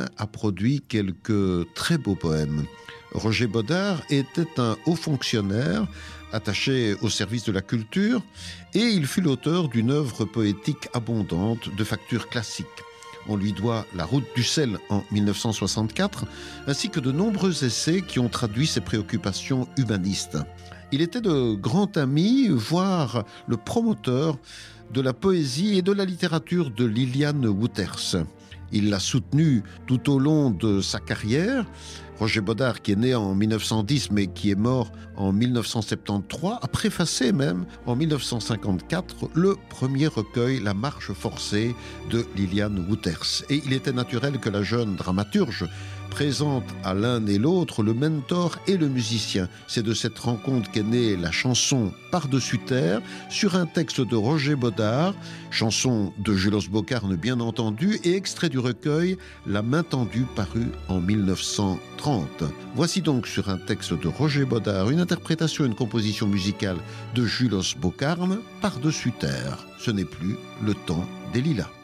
a produit quelques très beaux poèmes. Roger Bodard était un haut fonctionnaire attaché au service de la culture et il fut l'auteur d'une œuvre poétique abondante de facture classique. On lui doit La route du sel en 1964, ainsi que de nombreux essais qui ont traduit ses préoccupations humanistes. Il était de grand ami, voire le promoteur de la poésie et de la littérature de Liliane Wouters. Il l'a soutenue tout au long de sa carrière. Roger Bodard, qui est né en 1910 mais qui est mort en 1973, a préfacé même en 1954 le premier recueil La marche forcée de Liliane Wouters. Et il était naturel que la jeune dramaturge présente à l'un et l'autre le mentor et le musicien. C'est de cette rencontre qu'est née la chanson Par-dessus terre, sur un texte de Roger Bodard, chanson de Julos Bocarne bien entendu, et extrait du recueil La main tendue paru en 1930. Voici donc sur un texte de Roger Bodard une interprétation et une composition musicale de Julos Bocarne, Par-dessus terre. Ce n'est plus le temps des lilas.